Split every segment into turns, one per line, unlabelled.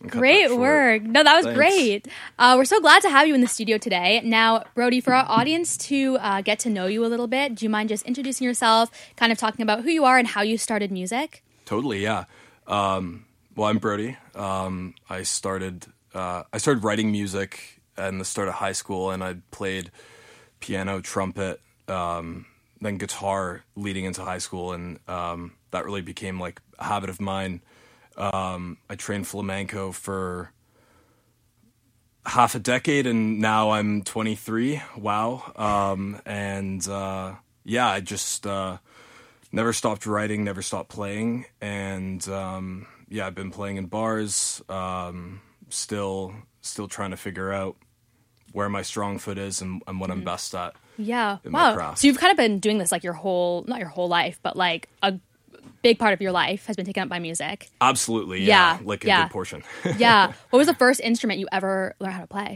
Great work. No, that was great. We're so glad to have you in the studio today. Now, Brody, for our audience to get to know you a little bit, do you mind just introducing yourself, kind of talking about who you are and how you started music?
Totally, yeah. Well, I'm Brody. I started writing music at the start of high school, and I played piano, trumpet, then guitar leading into high school, and that really became like a habit of mine. I trained flamenco for half a decade, and now I'm 23. Wow. I just never stopped writing, never stopped playing, and I've been playing in bars, still trying to figure out where my strong foot is and what I'm best at.
Yeah.
In my craft.
So you've kind of been doing this like not your whole life, but like a big part of your life has been taken up by music.
Absolutely, yeah. Like a good portion.
Yeah. What was the first instrument you ever learned how to play?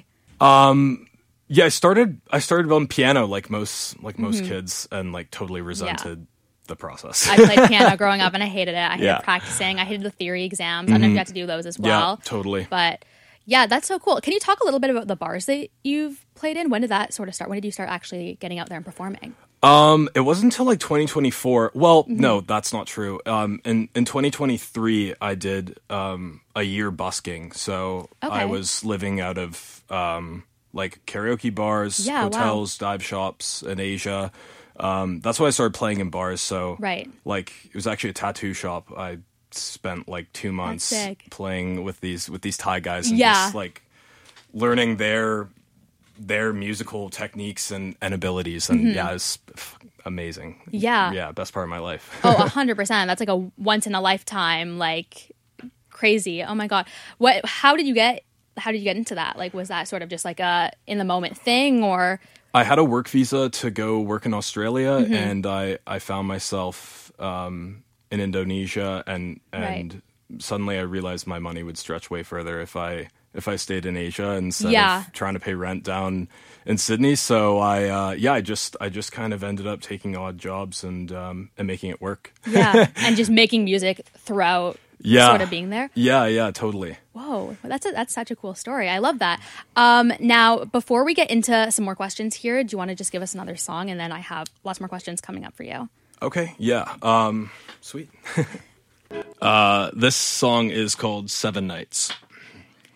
I started on piano like most kids, and like totally resented the process.
I played piano growing up and I hated it. I hated practicing. I hated the theory exams. I don't know if you had to do those as well.
Yeah, totally.
But yeah, that's so cool. Can you talk a little bit about the bars that you've played in? When did that sort of start? When did you start actually getting out there and performing?
It wasn't until like 2024. Well, no, that's not true. In 2023, I did a year busking. So I was living out of like karaoke bars, hotels, dive shops in Asia. That's why I started playing in bars. So like it was actually a tattoo shop. I spent like 2 months playing with these Thai guys and just like learning their musical techniques and abilities, and it was amazing. Best part of my life.
100%. That's like a once in a lifetime, like crazy. Oh my god. How did you get into that? Like, was that sort of just like a in the moment thing, or?
I had a work visa to go work in Australia, and I found myself in Indonesia, and suddenly I realized my money would stretch way further if I stayed in Asia instead of trying to pay rent down in Sydney. So I just kind of ended up taking odd jobs and making it work.
And just making music throughout sort of being there.
Yeah, totally.
Whoa, that's such a cool story. I love that. Now, before we get into some more questions here, do you want to just give us another song? And then I have lots more questions coming up for you.
Okay, yeah. Sweet. This song is called 7 Nights.